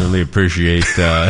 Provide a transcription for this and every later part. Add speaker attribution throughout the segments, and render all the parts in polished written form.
Speaker 1: Certainly appreciate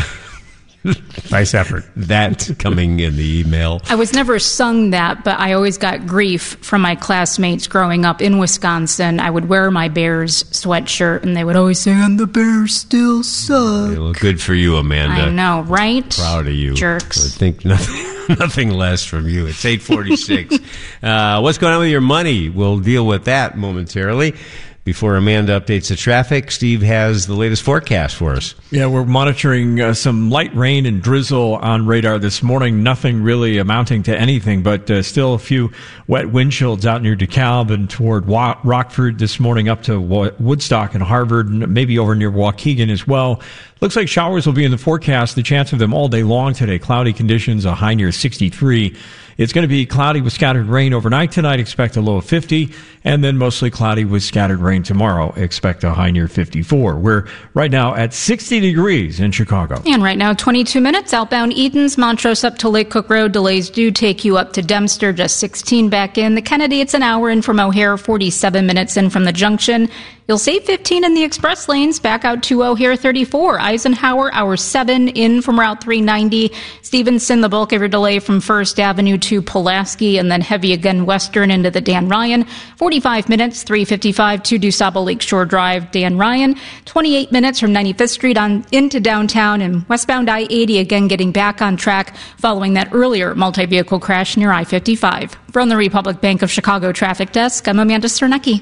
Speaker 2: nice effort.
Speaker 1: That coming in the email.
Speaker 3: I was never sung that, but I always got grief from my classmates growing up in Wisconsin. I would wear my Bears sweatshirt, and they would always say, "And the Bears still suck."
Speaker 1: Well, good for you, Amanda.
Speaker 3: I know, right?
Speaker 1: Proud of you.
Speaker 3: Jerks.
Speaker 1: I think nothing less from you. It's 8:46. What's going on with your money? We'll deal with that momentarily. Before Amanda updates the traffic, Steve has the latest forecast for us.
Speaker 2: Yeah, we're monitoring some light rain and drizzle on radar this morning. Nothing really amounting to anything, but still a few wet wind chills out near DeKalb and toward Rockford this morning up to Woodstock and Harvard, and maybe over near Waukegan as well. Looks like showers will be in the forecast, the chance of them all day long today. Cloudy conditions, a high near 63. It's going to be cloudy with scattered rain overnight tonight. Expect a low of 50, and then mostly cloudy with scattered rain tomorrow. Expect a high near 54. We're right now at 60 degrees in Chicago.
Speaker 3: And right now, 22 minutes. Outbound Edens, Montrose up to Lake Cook Road. Delays do take you up to Dempster, just 16 back in. The Kennedy, it's an hour in from O'Hare, 47 minutes in from the junction. You'll save 15 in the express lanes. Back out to O'Hare, 34. Eisenhower, hour 7 in from Route 390. Stevenson, the bulk of your delay from First Avenue to Pulaski, and then heavy again western into the Dan Ryan. 45 minutes, 355 to DuSable Lakeshore Drive, Dan Ryan. 28 minutes from 95th Street on into downtown, and westbound I-80 again getting back on track following that earlier multi-vehicle crash near I-55. From the Republic Bank of Chicago Traffic Desk, I'm Amanda Sternecki.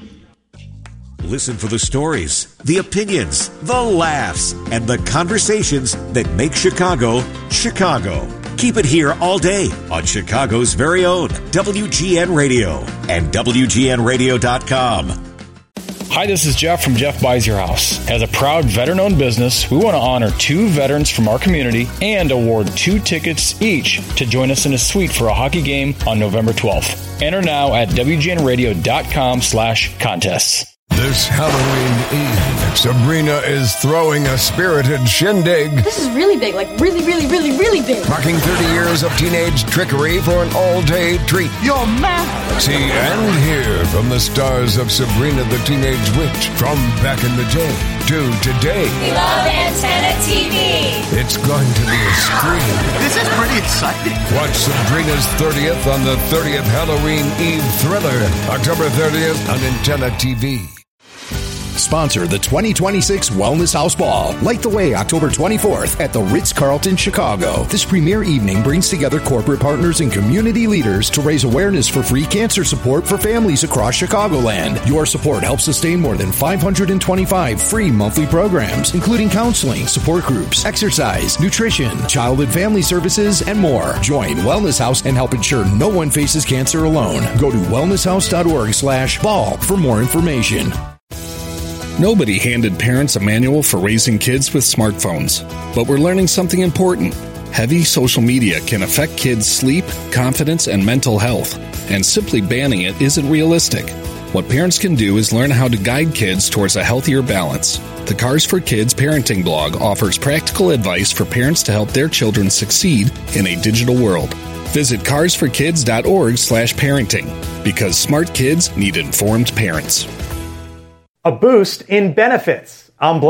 Speaker 4: Listen for the stories, the opinions, the laughs, and the conversations that make Chicago, Chicago. Keep it here all day on Chicago's very own WGN Radio and WGNradio.com.
Speaker 5: Hi, this is Jeff from Jeff Buys Your House. As a proud veteran-owned business, we want to honor 2 veterans from our community and award 2 tickets each to join us in a suite for a hockey game on November 12th. Enter now at WGNradio.com/contests.
Speaker 6: This Halloween Eve, Sabrina is throwing a spirited shindig.
Speaker 7: This is really big, like really, really, really, really big.
Speaker 6: Marking 30 years of teenage trickery for an all-day treat.
Speaker 7: You're mad.
Speaker 6: See and hear from the stars of Sabrina the Teenage Witch from back in the day to today.
Speaker 8: We love Antenna TV.
Speaker 6: It's going to be a scream.
Speaker 9: This is pretty exciting.
Speaker 6: Watch Sabrina's 30th on the 30th Halloween Eve thriller, October 30th on Antenna TV.
Speaker 10: Sponsor the 2026 Wellness House Ball. Light the way October 24th at the Ritz-Carlton, Chicago. This premier evening brings together corporate partners and community leaders to raise awareness for free cancer support for families across Chicagoland. Your support helps sustain more than 525 free monthly programs, including counseling, support groups, exercise, nutrition, child and family services, and more. Join Wellness House and help ensure no one faces cancer alone. Go to wellnesshouse.org/ball for more information.
Speaker 11: Nobody handed parents a manual for raising kids with smartphones, but we're learning something important. Heavy social media can affect kids' sleep, confidence, and mental health, and simply banning it isn't realistic. What parents can do is learn how to guide kids towards a healthier balance. The Cars for Kids parenting blog offers practical advice for parents to help their children succeed in a digital world. Visit carsforkids.org/parenting, because smart kids need informed parents.
Speaker 12: A boost in benefits. I'm Blake.